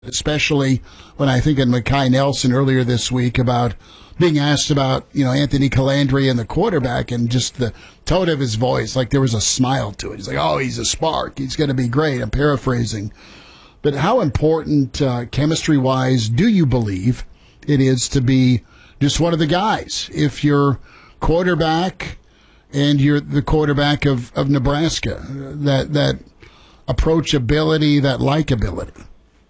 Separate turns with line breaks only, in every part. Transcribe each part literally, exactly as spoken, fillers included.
especially when I think of Makai Nelson earlier this week about being asked about, you know, Anthony Calandri and the quarterback and just the tone of his voice, like there was a smile to it. He's like, oh, he's a spark. He's going to be great. I'm paraphrasing. But how important, uh, chemistry-wise, do you believe it is to be just one of the guys? If you're quarterback and you're the quarterback of, of Nebraska, that that approachability, that likability.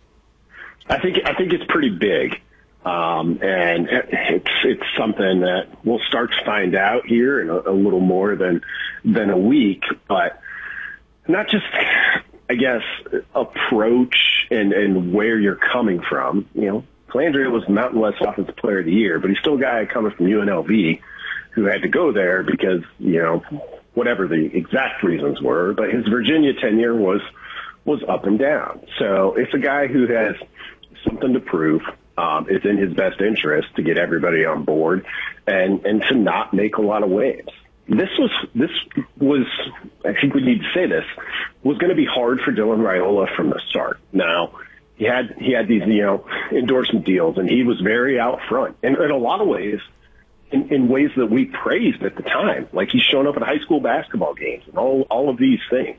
I think I think it's pretty big, um, and it's it's something that we'll start to find out here in a, a little more than than a week. But not just, I guess, approach and, and where you're coming from. You know, Calandri was Mountain West Offensive Player of the Year, but he's still a guy coming from U N L V who had to go there because, you know, whatever the exact reasons were. But his Virginia tenure was was up and down. So it's a guy who has something to prove. Um, it's in his best interest to get everybody on board and, and to not make a lot of waves. This was, this was, I think we need to say this, was going to be hard for Dylan Raiola from the start. Now, he had, he had these, you know, endorsement deals, and he was very out front. And in a lot of ways, in, in ways that we praised at the time, like he's shown up at high school basketball games and all, all of these things.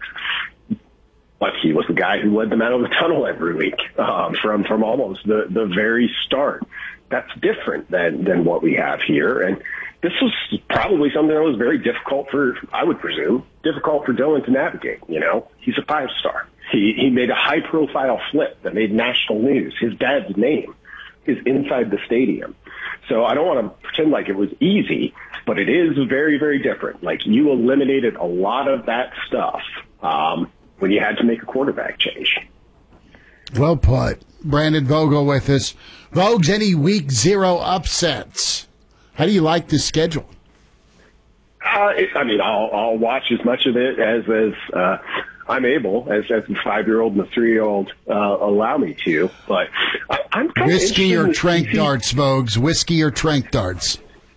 But he was the guy who led them out of the tunnel every week um, from from almost the, the very start. That's different than, than what we have here. And this was probably something that was very difficult for, I would presume, difficult for Dylan to navigate. You know, he's a five-star. He, he made a high-profile flip that made national news. His dad's name is inside the stadium. So I don't want to pretend like it was easy, but it is very, very different. Like, you eliminated a lot of that stuff Um, when you had to make a quarterback change.
Well put. Brandon Vogel with us. Vogues, any week zero upsets? How do you like this schedule?
Uh, it, I mean, I'll, I'll watch as much of it as, as uh, I'm able, as, as the five-year-old and the three-year-old uh, allow me to. But I, I'm kind of
Whiskey or trank
T C
darts, Vogues? Whiskey or trank darts?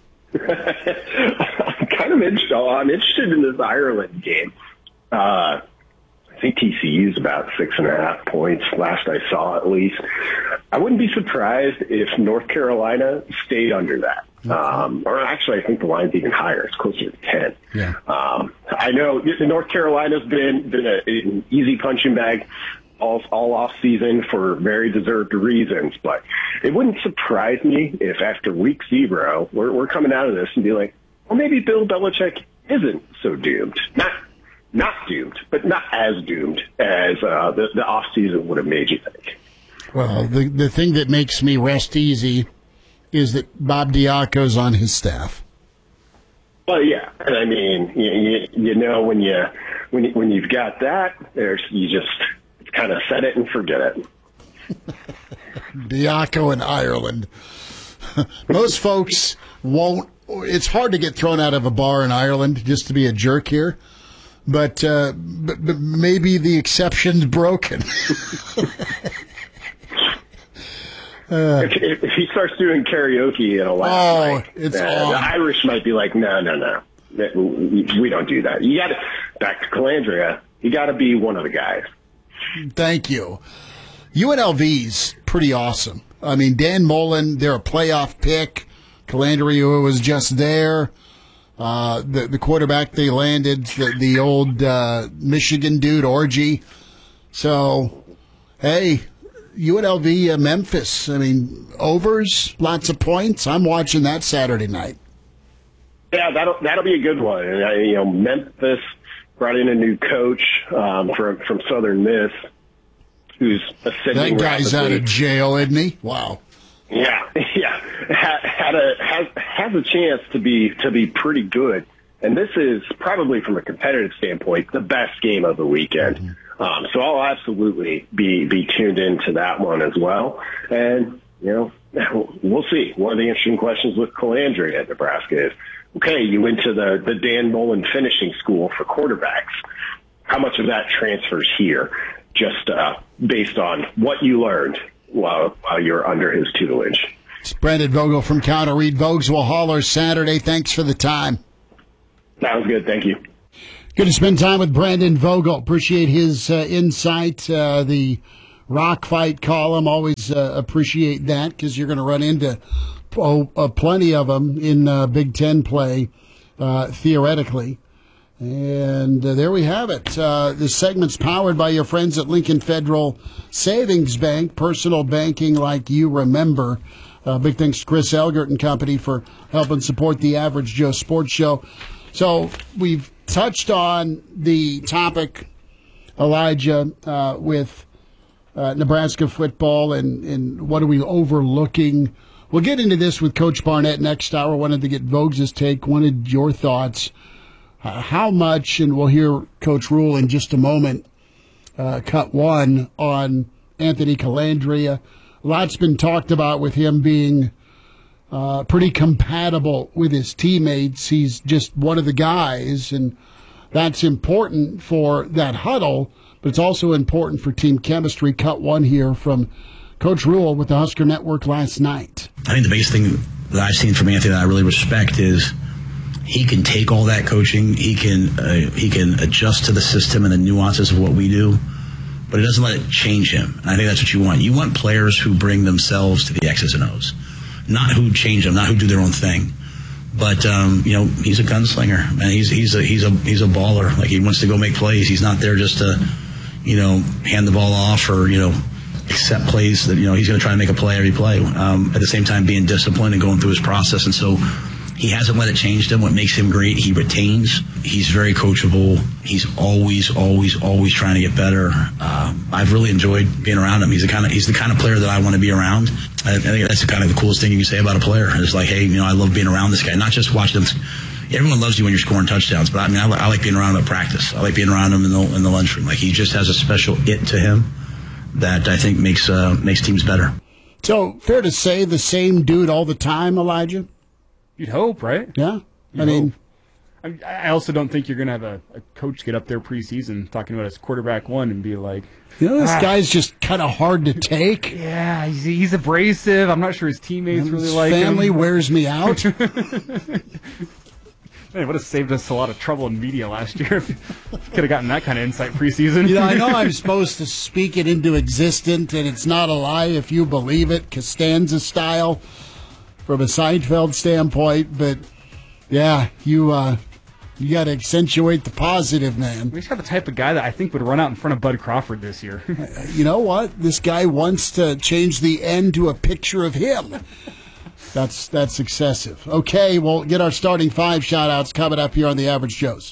I'm kind of interested. I'm interested in this Ireland game. Uh, I think T C U's about six and a half points, last I saw at least. I wouldn't be surprised if North Carolina stayed under that. Um, or actually, I think the line's even higher. It's closer to ten.
Yeah.
Um, I know North Carolina's been been a, an easy punching bag all, all off season for very deserved reasons, but it wouldn't surprise me if after week zero, we're, we're coming out of this and be like, well, maybe Bill Belichick isn't so doomed. Not Not doomed, but not as doomed as uh, the, the offseason would have made you think.
Well, the the thing that makes me rest easy is that Bob Diaco's on his staff.
Well, yeah, and I mean, you, you, you know, when you when you, when you've got that, there's you just kind of set it and forget it.
Diaco in Ireland. Most folks won't. It's hard to get thrown out of a bar in Ireland just to be a jerk here. But, uh, but, but maybe the exception's broken.
uh, if, if, if he starts doing karaoke in a last
oh,
night,
it's
uh, the Irish might be like, no, no, no, we don't do that. You got to back to Calandria. You got to be one of the guys.
Thank you. U N L V's pretty awesome. I mean, Dan Mullen, they're a playoff pick. Calandria was just there. Uh, the, the quarterback they landed, the, the old uh, Michigan dude, Orgy. So, hey, U N L V, uh, Memphis. I mean, overs, lots of points. I'm watching that Saturday night.
Yeah, that'll that'll be a good one. And, uh, you know, Memphis brought in a new coach um, from from Southern Miss, who's ascending.
That guy's
rapidly.
out of jail, isn't he? Wow.
Yeah, yeah, had, had a has has a chance to be to be pretty good, and this is probably from a competitive standpoint the best game of the weekend. Mm-hmm. Um, so I'll absolutely be be tuned into that one as well, and you know we'll see. One of the interesting questions with Calandri at Nebraska is, okay, you went to the the Dan Mullen finishing school for quarterbacks. How much of that transfers here, just uh, based on what you learned while, while you're under his tutelage?
It's Brandon Vogel from Counter Read. Vogues will holler Saturday. Thanks for the time.
Sounds good. Thank you.
Good to spend time with Brandon Vogel. Appreciate his uh, insight. Uh, the Rock Fight column. Always uh, appreciate that because you're going to run into oh, uh, plenty of them in uh, Big Ten play, uh, theoretically. And uh, there we have it. Uh, this segment's powered by your friends at Lincoln Federal Savings Bank, personal banking like you remember. Uh, big thanks to Chris Elgert and company for helping support the Average Joe Sports Show. So we've touched on the topic, Elijah, uh, with uh, Nebraska football and, and what are we overlooking. We'll get into this with Coach Barnett next hour. Wanted to get Voges' take, wanted your thoughts. Uh, how much, and we'll hear Coach Rule in just a moment, uh, cut one on Anthony Colandrea. A lot's been talked about with him being uh, pretty compatible with his teammates. He's just one of the guys, and that's important for that huddle, but it's also important for team chemistry. Cut one here from Coach Rule with the Husker Network last night.
I think the biggest thing that I've seen from Anthony that I really respect is he can take all that coaching. He can uh, he can adjust to the system and the nuances of what we do, but it doesn't let it change him. And I think that's what you want. You want players who bring themselves to the X's and O's, not who change them, not who do their own thing. But um, you know, he's a gunslinger, man. He's he's a he's a he's a baller. Like, he wants to go make plays. He's not there just to, you know, hand the ball off or, you know, accept plays that, you know, he's going to try to make a play every play. Um, at the same time, being disciplined and going through his process. And so he hasn't let it change him. What makes him great, he retains. He's very coachable. He's always, always, always trying to get better. Uh, I've really enjoyed being around him. He's the kind of he's the kind of player that I want to be around. I, I think that's the kind of the coolest thing you can say about a player. It's like, hey, you know, I love being around this guy. Not just watching him. Everyone loves you when you're scoring touchdowns, but I mean, I, I like being around him at practice. I like being around him in the in the lunchroom. Like, he just has a special it to him that I think makes uh, makes teams better.
So, fair to say the same dude all the time, Elijah?
You'd hope, right?
Yeah.
You'd
I mean,
hope. I also don't think you're going to have a, a coach get up there preseason talking about his quarterback one and be like,
you know, this
ah,
guy's just kind of hard to take.
Yeah, he's, he's abrasive. I'm not sure his teammates really like him.
Family wears me out.
Man, would have saved us a lot of trouble in media last year. Could have gotten that kind of insight preseason.
You know, I know I'm supposed to speak it into existence, and it's not a lie if you believe it, Costanza style, from a Seinfeld standpoint. But yeah, you uh, you got to accentuate the positive, man.
We just got the type of guy that I think would run out in front of Bud Crawford this year.
You know what? This guy wants to change the N to a picture of him. That's that's excessive. Okay, we'll get our starting five shout-outs coming up here on the Average Joes.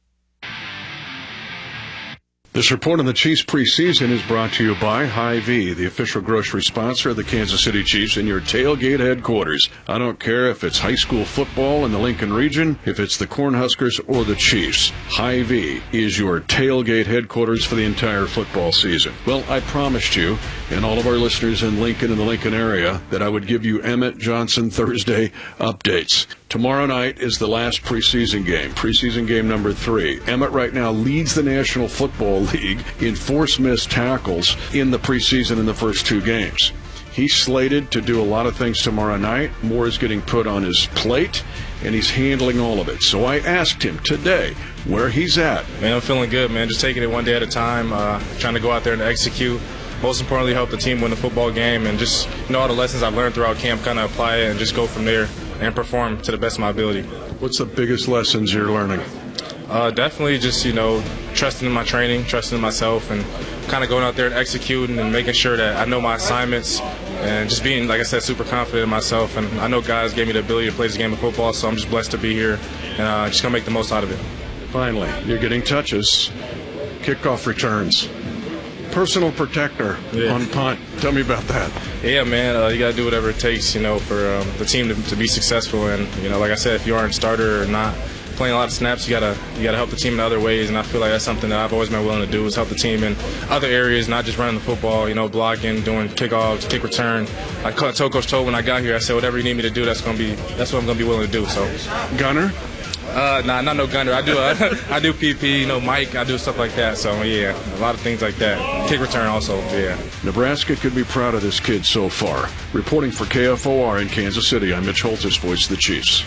This report on the Chiefs preseason is brought to you by Hy-Vee, the official grocery sponsor of the Kansas City Chiefs and your tailgate headquarters. I don't care if it's high school football in the Lincoln region, if it's the Cornhuskers or the Chiefs. Hy-Vee is your tailgate headquarters for the entire football season. Well, I promised you and all of our listeners in Lincoln and the Lincoln area that I would give you Emmett Johnson Thursday updates. Tomorrow night is the last preseason game, preseason game number three. Emmett right now leads the National Football League in forced missed tackles in the preseason in the first two games. He's slated to do a lot of things tomorrow night. More is getting put on his plate, and he's handling all of it. So I asked him today where he's at.
Man, I'm feeling good, man. Just taking it one day at a time, uh, trying to go out there and execute. Most importantly, help the team win the football game, and just, you know, all the lessons I've learned throughout camp, kind of apply it and just go from there and perform to the best of my ability.
What's the biggest lessons you're learning?
Uh, definitely just, you know, trusting in my training, trusting in myself, and kind of going out there and executing and making sure that I know my assignments and just being, like I said, super confident in myself. And I know guys gave me the ability to play this game of football, so I'm just blessed to be here and uh, just going to make the most out of it.
Finally, you're getting touches, kickoff returns. Personal protector yeah. on punt. Tell me about that.
Yeah, man, uh, you got to do whatever it takes, you know, for um, the team to, to be successful. And, you know, like I said, if you aren't a starter or not playing a lot of snaps, you got to you got to help the team in other ways. And I feel like that's something that I've always been willing to do, is help the team in other areas, not just running the football, you know, blocking, doing kickoffs, kick return. I told Coach Todd when I got here, I said, whatever you need me to do, that's going to be that's what I'm going to be willing to do. So,
Gunner?
Uh, nah, not no gunner. I do uh, I do P P, you know, Mike. I do stuff like that. So yeah, a lot of things like that. Kick return also. Yeah.
Nebraska could be proud of this kid so far. Reporting for K F O R in Kansas City, I'm Mitch Holtis, voice of the Chiefs.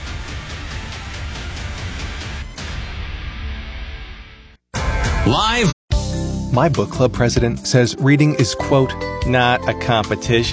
Live. My book club president says reading is, quote, not a competition.